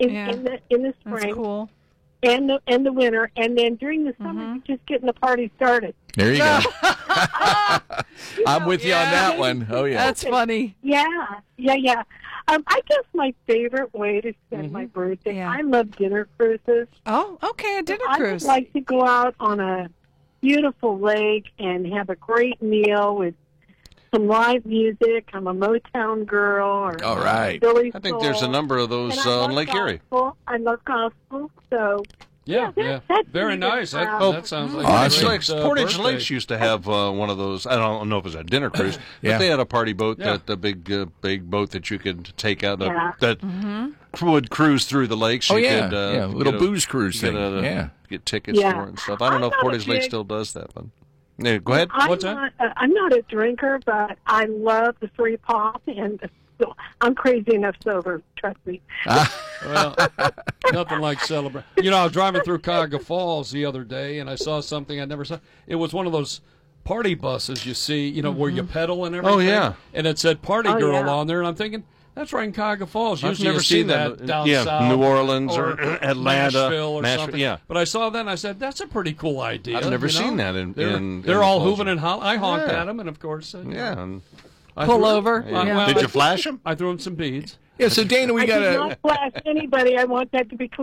in the spring. That's cool. And the winter, and then during the summer, you're just getting the party started. There you go. I'm with you on that one. Oh, yeah. That's funny. Yeah. I guess my favorite way to spend my birthday, I love dinner cruises. Oh, okay, a dinner cruise. I would like to go out on a beautiful lake and have a great meal with some live music. I'm a Motown girl. Or all right. Billy I think there's a number of those on Lake Erie. I love gospel, so... Yeah. Very nice. That sounds like awesome. Portage Lakes used to have one of those. I don't know if it was a dinner cruise, but they had a party boat, the big boat that you could take out that would cruise through the lakes. Oh, you could, little booze cruise thing. Get tickets for it and stuff. I don't know if Portage Lake still does that, but yeah, go ahead. I'm not a drinker, but I love the free pop, and I'm crazy enough sober, trust me. Well, nothing like celebrate. I was driving through Cuyahoga Falls the other day, and I saw something I never saw. It was one of those party buses you see, where you pedal and everything. Oh, yeah. And it said Party Girl on there, and I'm thinking, that's right in Cuyahoga Falls. I've never seen that down south. New Orleans or Atlanta. Nashville or something. Yeah. But I saw that, and I said, that's a pretty cool idea. I've never seen that They're all hooving and hollering. I honked at them, and of course. Pull over. Did you flash them? I threw them some beads. Yeah, so Dana, we got to... I did not flash anybody. I want that to be clear.